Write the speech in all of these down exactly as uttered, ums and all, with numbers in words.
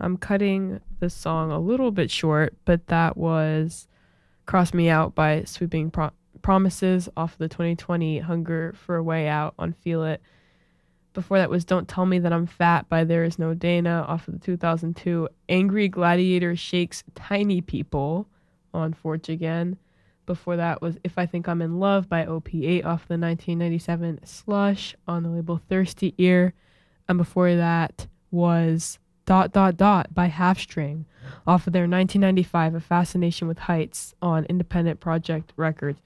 I'm cutting the song a little bit short, but that was Cross Me Out by Sweeping Pro- Promises off the twenty twenty Hunger for a Way Out on Feel It. Before that was Don't Tell Me That I'm Fat by There Is No Dana off of the two thousand two Angry Gladiator Shakes Tiny People on Forge Again. Before that was If I Think I'm in Love by O P eight off the nineteen ninety-seven Slush on the label Thirsty Ear. And before that was Dot Dot Dot by Half String off of their nineteen ninety-five A Fascination with Heights on Independent Project Records.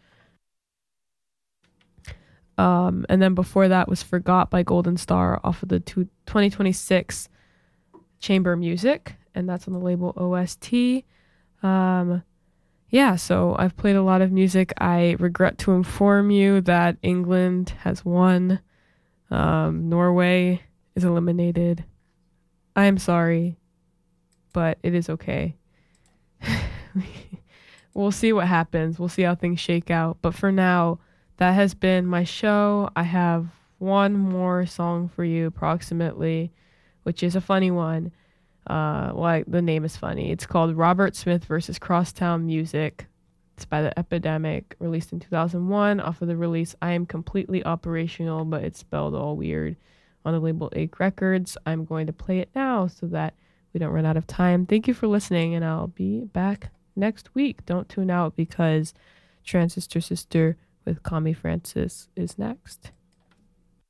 Um, and then before that was Forgot by Golden Star off of the two, twenty twenty-six Chamber Music, and that's on the label O S T. Um, yeah, so I've played a lot of music. I regret to inform you that England has won. Um, Norway is eliminated. I am sorry, but it is okay. We'll see what happens. We'll see how things shake out. But for now, that has been my show. I have one more song for you approximately, which is a funny one. Uh, well, the name is funny. It's called Robert Smith versus Crosstown Music. It's by The Epidemic, released in two thousand one off of the release I Am Completely Operational, but it's spelled all weird on the label Ache Records. I'm going to play it now so that we don't run out of time. Thank you for listening, and I'll be back next week. Don't tune out because Transistor Sister with Kami Francis is next.